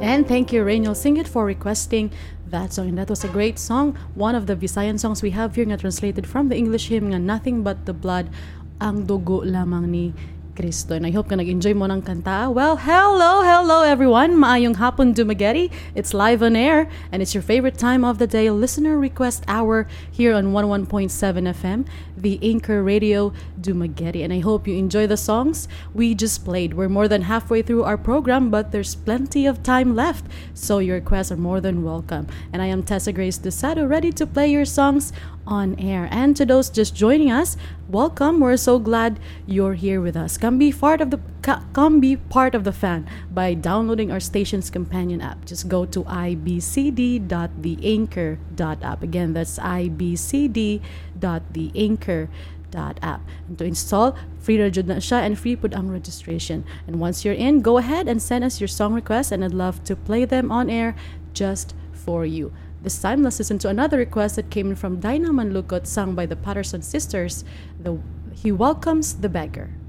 And thank you, Rain. You'll sing it for requesting that song. And that was a great song. One of the Visayan songs we have here nga translated from the English hymn nga Nothing But the Blood, ang dugo lamang ni Cristo. And I hope ka nag-enjoy mo ng kanta. Well, hello everyone. Maayong hapon Dumaguete. It's live on air and it's your favorite time of the day, listener request hour here on 101.7 FM, the Anchor Radio Dumaguete. And I hope you enjoy the songs we just played. We're more than halfway through our program, but there's plenty of time left, so your requests are more than welcome. And I am Tessa Grace Desado, ready to play your songs on air. And to those just joining us, welcome. We're so glad you're here with us. Come be part of the fan by downloading our station's companion app. Just go to ibcd.theanchor.app. Again, that's ibcd.theanchor.app. And to install, free ra jud na siya and free pud ang registration. And once you're in, go ahead and send us your song requests and I'd love to play them on air just for you. This time, let's listen to another request that came in from Dinah Manlukot, sung by the Patterson Sisters. He Welcomes the Beggar.